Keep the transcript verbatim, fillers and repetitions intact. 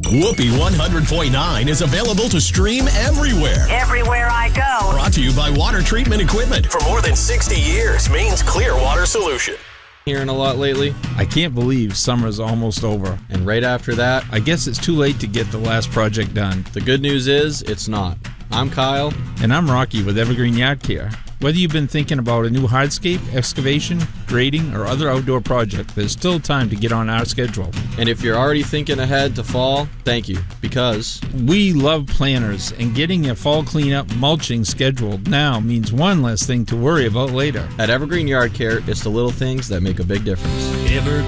Whoopee one hundred point nine is available to stream everywhere. Everywhere I go. Brought to you by Water Treatment Equipment. For more than sixty years, Maine's clear water solution. Hearing a lot lately. I can't believe summer's almost over. And right after that, I guess it's too late to get the last project done. The good news is, it's not. I'm Kyle. And I'm Rocky with Evergreen Yard Care. Whether you've been thinking about a new hardscape, excavation, grading, or other outdoor project, there's still time to get on our schedule. And if you're already thinking ahead to fall, thank you, because we love planners, and getting your fall cleanup mulching scheduled now means one less thing to worry about later. At Evergreen Yard Care, it's the little things that make a big difference. Evergreen